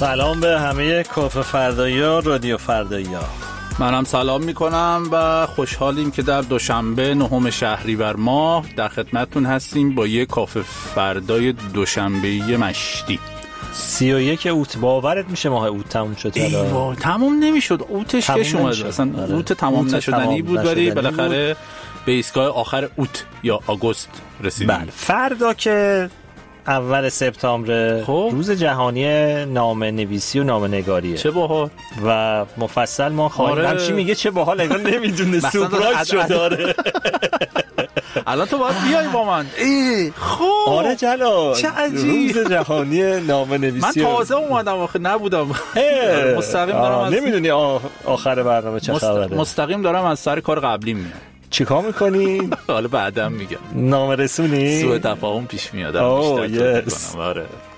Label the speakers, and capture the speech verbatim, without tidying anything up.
Speaker 1: سلام به همه کافه فردایی ها، رادیو فردایی ها.
Speaker 2: منم سلام میکنم و خوشحالیم که در دوشنبه نهم شهریور ماه در خدمتتون هستیم با یک کافه فردای دوشنبه‌ای مشتی.
Speaker 1: سی و یک اوت. باورت میشه ماه اوت تموم شد؟
Speaker 2: ایوا تموم نمیشد، اوتش کش اومد، اصلا
Speaker 1: آره.
Speaker 2: اوت تمام نشدنی بود، ولی بالاخره به ایستگاه آخر اوت یا آگوست رسیدیم.
Speaker 1: بله، فردا که اول سپتامبر
Speaker 2: خب.
Speaker 1: روز جهانی نامه نویسی و نامه نگاریه.
Speaker 2: چه باحال.
Speaker 1: و مفصل ما خواهیم
Speaker 2: آره.
Speaker 1: همچی میگه چه باحال، انگار نمیدونه سورپرایز شو داره.
Speaker 2: الان تو باید بیای با من. ای خب
Speaker 1: آره جلال،
Speaker 2: چه عجیب.
Speaker 1: روز جهانی نامه نویسی.
Speaker 2: من تازه اومدم آخه نبودم. مستقیم دارم از...
Speaker 1: نمیدونی آخر برنامه چه
Speaker 2: مست...
Speaker 1: خبره.
Speaker 2: مستقیم دارم از سر کار قبلی میام.
Speaker 1: چیکار میکنی؟
Speaker 2: حالا بعدم میگم.
Speaker 1: نامه رسونی؟
Speaker 2: سوء تفاهم پیش میاد.
Speaker 1: اوه یس.
Speaker 2: آره.